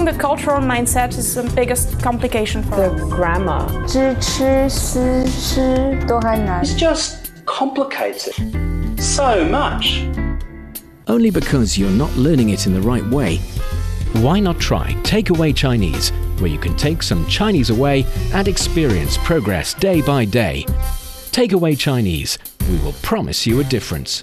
the cultural mindset is the biggest complication for The us. grammar. 知吃思诗都很难。 It's just complicated so much. Only because you're not learning it in the right way. Why not try Takeaway Chinese, where you can take some Chinese away and experience progress day by day. Takeaway Chinese, we will promise you a difference.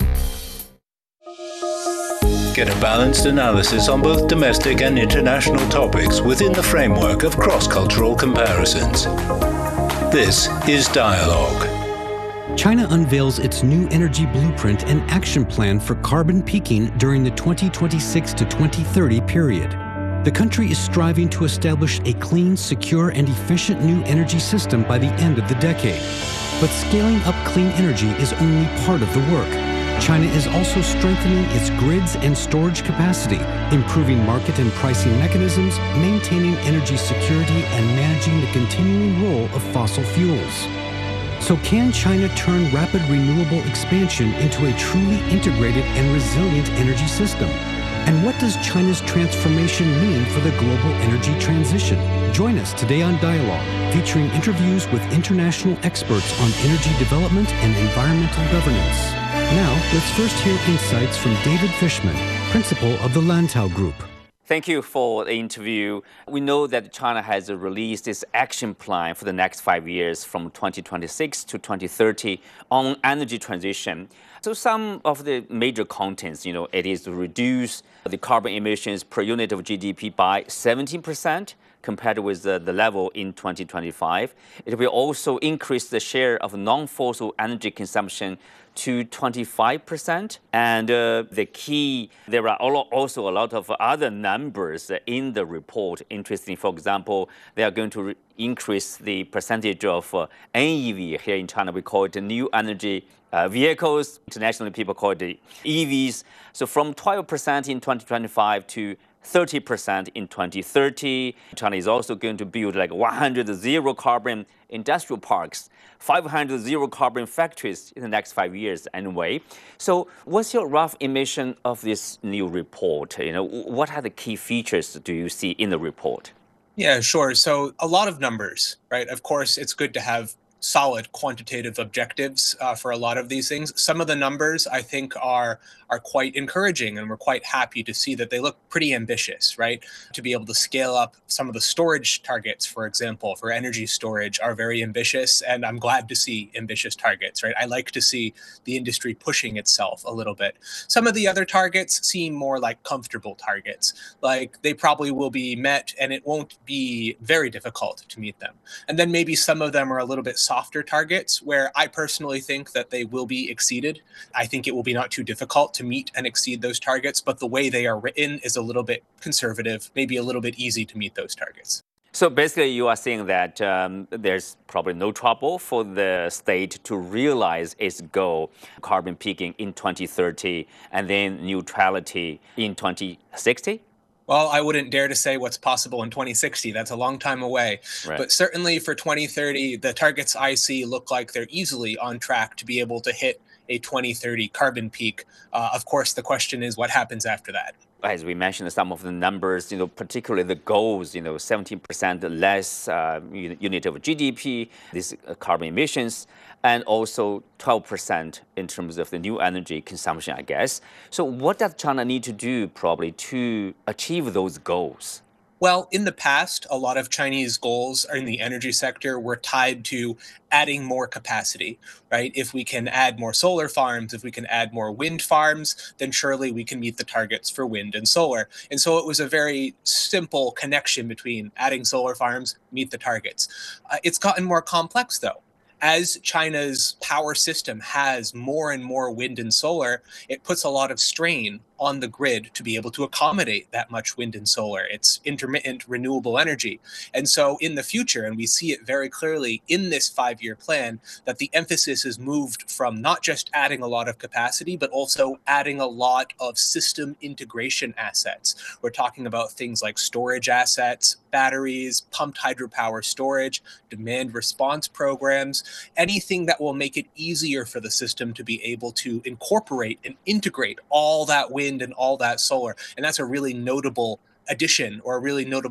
Get a balanced analysis on both domestic and international topics within the framework of cross-cultural comparisons. This is Dialogue. China unveils its new energy blueprint and action plan for carbon peaking during the 2026 to 2030 period. The country is striving to establish a clean, secure, and efficient new energy system by the end of the decade. But scaling up clean energy is only part of the work. China is also strengthening its grids and storage capacity, improving market and pricing mechanisms, maintaining energy security, and managing the continuing role of fossil fuels. So can China turn rapid renewable expansion into a truly integrated and resilient energy system? And what does China's transformation mean for the global energy transition? Join us today on Dialogue, featuring interviews with international experts on energy development and environmental governance. Now, let's first hear insights from David Fishman, principal of the Lantau Group. Thank you for the interview. We know that China has released its action plan for the next 5 years from 2026 to 2030 on energy transition. So some of the major contents, it is to reduce the carbon emissions per unit of GDP by 17% compared with the level in 2025. It will also increase the share of non-fossil energy consumption to 25%. And there are also a lot of other numbers in the report. Interesting, for example, they are going to increase the percentage of NEV. Here in China, we call it new energy vehicles. Internationally, people call it EVs. So from 12% in 2025 to 30% in 2030. China is also going to build like 100 zero-carbon industrial parks, 500 zero-carbon factories in the next 5 years anyway. So what's your rough emission of this new report? What are the key features do you see in the report? Yeah, sure. So a lot of numbers, right? Of course, it's good to have solid quantitative objectives for a lot of these things. Some of the numbers I think are quite encouraging, and we're quite happy to see that they look pretty ambitious, right? To be able to scale up some of the storage targets, for example, for energy storage are very ambitious, and I'm glad to see ambitious targets, right? I like to see the industry pushing itself a little bit. Some of the other targets seem more like comfortable targets, like they probably will be met and it won't be very difficult to meet them. And then maybe some of them are a little bit softer targets where I personally think that they will be exceeded. I think it will be not too difficult to meet and exceed those targets, but the way they are written is a little bit conservative, maybe a little bit easy to meet those targets. So basically you are saying that there's probably no trouble for the state to realize its goal, carbon peaking in 2030 and then neutrality in 2060? Well, I wouldn't dare to say what's possible in 2060. That's a long time away. Right. But certainly for 2030, the targets I see look like they're easily on track to be able to hit a 2030 carbon peak. Of course, the question is what happens after that. As we mentioned, some of the numbers, particularly the goals, 17% less unit of GDP, these carbon emissions, and also 12% in terms of the new energy consumption, I guess. So what does China need to do probably to achieve those goals? Well, in the past, a lot of Chinese goals in the energy sector were tied to adding more capacity, right? If we can add more solar farms, if we can add more wind farms, then surely we can meet the targets for wind and solar. And so it was a very simple connection between adding solar farms, meet the targets. It's gotten more complex, though. As China's power system has more and more wind and solar, it puts a lot of strain on the grid to be able to accommodate that much wind and solar. It's intermittent renewable energy. And so in the future, and we see it very clearly in this 5-year plan, that the emphasis is moved from not just adding a lot of capacity, but also adding a lot of system integration assets. We're talking about things like storage assets, batteries, pumped hydropower storage, demand response programs, anything that will make it easier for the system to be able to incorporate and integrate all that wind and all that solar. And that's a really notable addition or a really notable